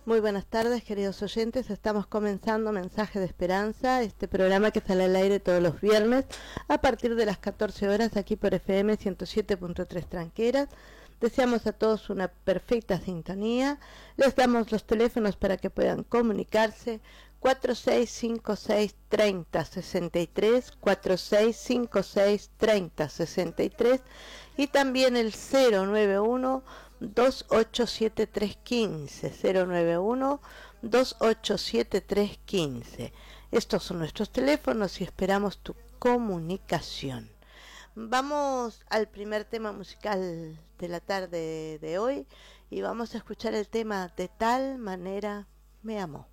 Muy buenas tardes, queridos oyentes. Estamos comenzando Mensaje de Esperanza, este programa que sale al aire todos los viernes a partir de las 14 horas aquí por FM 107.3 Tranqueras. Deseamos a todos una perfecta sintonía. Les damos los teléfonos para que puedan comunicarse: 46563063, 46563063 y también el 091 287315, 091 287315. Estos son nuestros teléfonos y esperamos tu comunicación. Vamos al primer tema musical de la tarde de hoy y vamos a escuchar el tema De tal manera me amó.